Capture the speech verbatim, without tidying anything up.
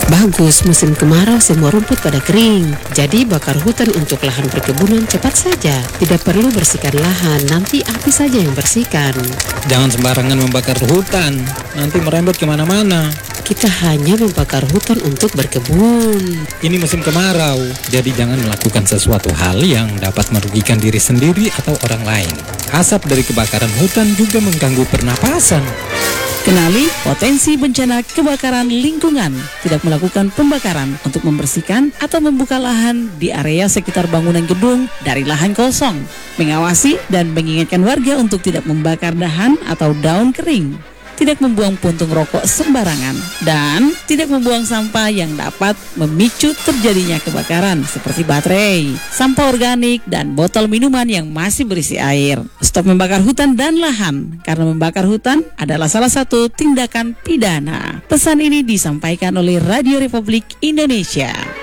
Bagus, musim kemarau semua rumput pada kering. Jadi bakar hutan untuk lahan perkebunan cepat saja. Tidak perlu bersihkan lahan, nanti api saja yang bersihkan. Jangan sembarangan membakar hutan, nanti merembet kemana-mana. Kita hanya membakar hutan untuk berkebun. Ini musim kemarau, jadi jangan melakukan sesuatu hal yang dapat merugikan diri sendiri atau orang lain. Asap dari kebakaran hutan juga mengganggu pernapasan. Kenali potensi bencana kebakaran lingkungan. Tidak melakukan pembakaran untuk membersihkan atau membuka lahan di area sekitar bangunan gedung dari lahan kosong. Mengawasi dan mengingatkan warga untuk tidak membakar dahan atau daun kering. Tidak membuang puntung rokok sembarangan, dan tidak membuang sampah yang dapat memicu terjadinya kebakaran seperti baterai, sampah organik, dan botol minuman yang masih berisi air. Stop membakar hutan dan lahan, karena membakar hutan adalah salah satu tindakan pidana. Pesan ini disampaikan oleh Radio Republik Indonesia.